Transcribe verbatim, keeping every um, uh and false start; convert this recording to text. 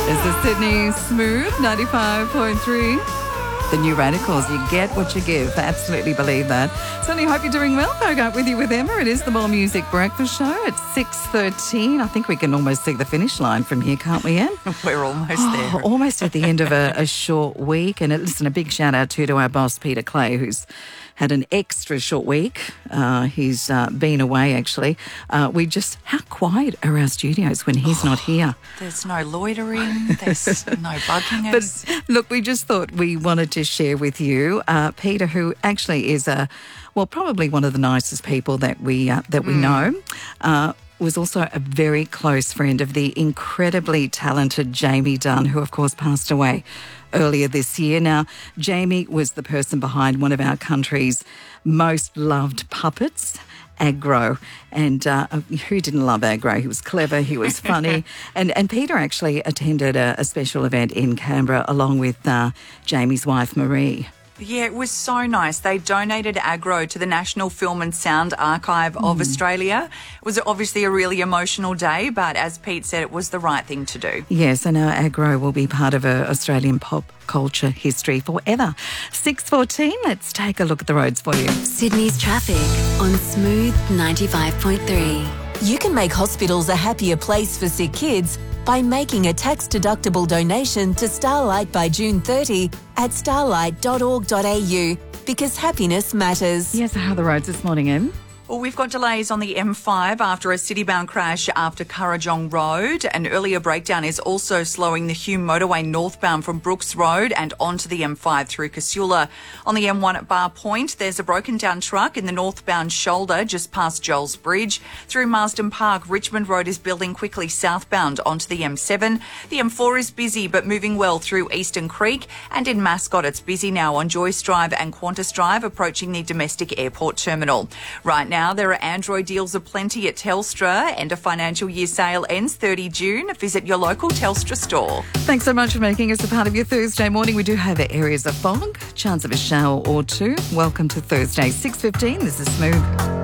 There's the Sydney Smooth ninety-five point three. The New Radicals, you get what you give. I absolutely believe that. Certainly hope you're doing well. Bogart with you with Emma. It is the More Music Breakfast Show at six thirteen. I think we can almost see the finish line from here, can't we, Em? We're almost oh, there. Almost at the end of a, a short week. And listen, a big shout out too to our boss, Peter Clay, who's had an extra short week. Uh, he's uh, been away, actually. Uh, we just, how quiet are our studios when he's not here? There's no loitering. There's no bugging us. But look, we just thought we wanted to share with you uh, Peter, who actually is a, well, probably one of the nicest people that we uh, that we mm. know. Uh, was also a very close friend of the incredibly talented Jamie Dunn, who of course passed away earlier this year. Now, Jamie was the person behind one of our country's most loved puppets, Agro. And uh, who didn't love Agro? He was clever, he was funny. and and Peter actually attended a, a special event in Canberra along with uh, Jamie's wife, Marie. Yeah, it was so nice. They donated Agro to the National Film and Sound Archive of mm. Australia. It was obviously a really emotional day, but as Pete said, it was the right thing to do. Yes, and our Agro will be part of a Australian pop culture history forever. six fourteen, let's take a look at the roads for you. Sydney's traffic on Smooth ninety-five point three. You can make hospitals a happier place for sick kids by making a tax-deductible donation to Starlight by June thirtieth at starlight dot org dot a u, because happiness matters. Yes, how are the roads this morning, Em? Well, we've got delays on the M five after a city-bound crash after Kurrajong Road. An earlier breakdown is also slowing the Hume Motorway northbound from Brooks Road and onto the M five through Casula. On the M one at Bar Point, there's a broken-down truck in the northbound shoulder just past Joel's Bridge. Through Marsden Park, Richmond Road is building quickly southbound onto the M seven. The M four is busy but moving well through Eastern Creek. And in Mascot, it's busy now on Joyce Drive and Qantas Drive approaching the domestic airport terminal. Right now, Now, there are Android deals aplenty at Telstra. End of financial year sale ends thirtieth of June. Visit your local Telstra store. Thanks so much for making us a part of your Thursday morning. We do have areas of fog, chance of a shower or two. Welcome to Thursday, six fifteen. This is Smooth.